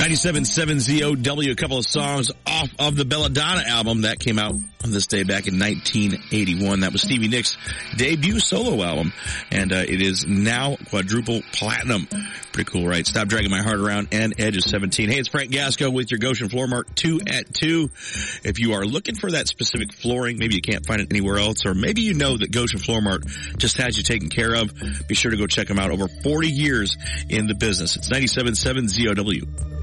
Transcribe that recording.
97.7 ZOW, a couple of songs off of the Belladonna album that came out on this day back in 1981. That was Stevie Nicks' debut solo album, and it is now quadruple platinum. Pretty cool, right? Stop Dragging My Heart Around and Edge of 17. Hey, it's Frank Gasco with your Goshen Floor Mart 2 at 2. If you are looking for that specific flooring, maybe you can't find it anywhere else, or maybe you know that Goshen Floor Mart just has you taken care of, be sure to go check them out. Over 40 years in the business. It's 97.7 ZOW.